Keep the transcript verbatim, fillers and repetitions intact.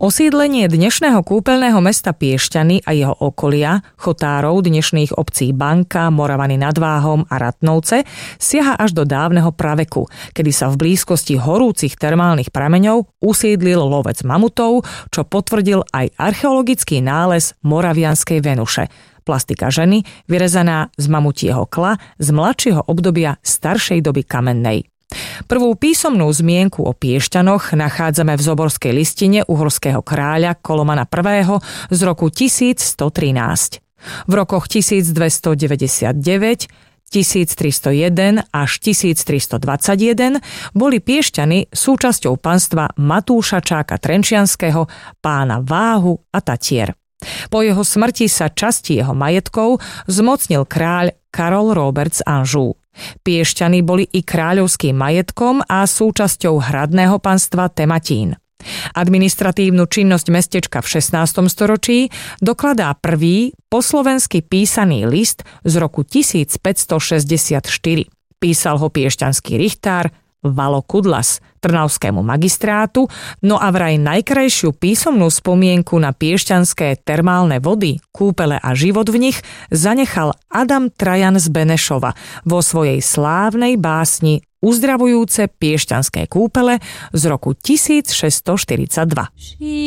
Osídlenie dnešného kúpeľného mesta Piešťany a jeho okolia, chotárov dnešných obcí Banka, Moravany nad Váhom a Ratnovce siaha až do dávneho praveku, kedy sa v blízkosti horúcich termálnych prameňov usídlil lovec mamutov, čo potvrdil aj archeologický nález moravianskej Venuše. Plastika ženy, vyrezaná z mamutieho kla z mladšieho obdobia staršej doby kamennej. Prvú písomnú zmienku o Piešťanoch nachádzame v zoborskej listine uhorského kráľa Kolomana I. z roku tisícstotrinásť. V rokoch tisícdvestodeväťdesiatdeväť, tisíctristojeden až tisíctristodvadsaťjeden boli Piešťany súčasťou panstva Matúša Čáka Trenčianskeho, pána Váhu a Tatier. Po jeho smrti sa časti jeho majetkov zmocnil kráľ Karol Róbert z Anžú. Piešťany boli i kráľovským majetkom a súčasťou hradného panstva Tematín. Administratívnu činnosť mestečka v šestnástom storočí dokladá prvý po slovensky písaný list z roku tisícpäťstošesťdesiatštyri. Písal ho piešťanský richtár Valo Kudlas trnavskému magistrátu, no a vraj najkrajšiu písomnú spomienku na piešťanské termálne vody, kúpele a život v nich zanechal Adam Trajan z Benešova vo svojej slávnej básni Uzdravujúce piešťanské kúpele z roku tisícšesťstoštyridsaťdva.